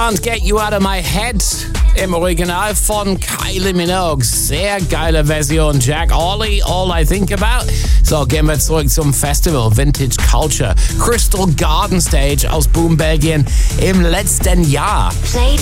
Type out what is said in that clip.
Can't Get You Out of My Head im Original von Kylie Minogue. Sehr geile Version. Jack Orley, All I Think About. So, gehen wir zurück zum Festival Vintage Culture. Crystal Garden Stage aus Boom, Belgien im letzten Jahr.